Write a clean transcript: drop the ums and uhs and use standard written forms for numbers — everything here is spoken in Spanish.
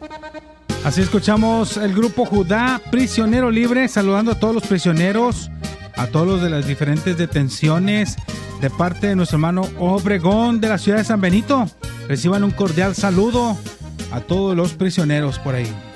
Así escuchamos el grupo Judá, Prisionero Libre, saludando a todos los prisioneros, a todos los de las diferentes detenciones, de parte de nuestro hermano Obregón de la ciudad de San Benito. Reciban un cordial saludo a todos los prisioneros por ahí.